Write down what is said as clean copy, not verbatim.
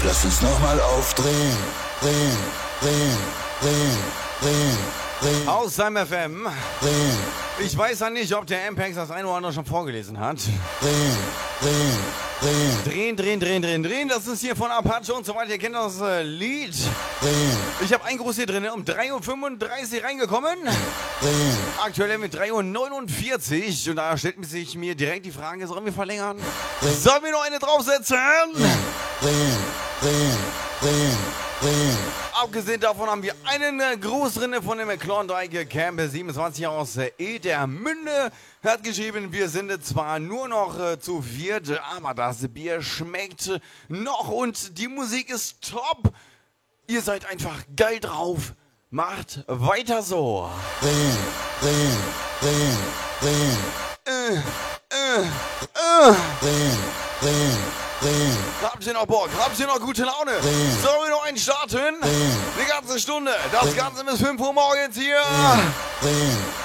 Lass uns nochmal aufdrehen. Drehen, drehen, drehen, drehen, drehen. Aus seinem FM. Drehen. Ich weiß ja nicht, ob der MPEX das eine oder andere schon vorgelesen hat. Drehen, drehen, drehen. Drehen, drehen, drehen, drehen, drehen. Das ist hier von Apache und so weiter. Ihr kennt das Lied. Drehen. Ich habe ein Gruß hier drin, um 3:35 Uhr reingekommen. Drehen. Aktuell mit 3:49 Uhr. Und da stellt sich mir direkt die Frage, sollen wir verlängern? Sollen wir noch eine draufsetzen? Drehen, drehen, drehen, drehen. Abgesehen davon haben wir einen Gruß drin von dem Klondike Camp 27 aus Edermünde. Er hat geschrieben, wir sind zwar nur noch zu viert, aber das Bier schmeckt noch und die Musik ist top. Ihr seid einfach geil drauf. Macht weiter so. Drehen, drehen, drehen, drehen. Drehen, drehen, drehen. Habt ihr noch Bock? Habt ihr noch gute Laune? Drehen. Sollen wir noch einen starten? Drehen. Eine ganze Stunde. Das Ganze bis 5 Uhr morgens hier. Drehen.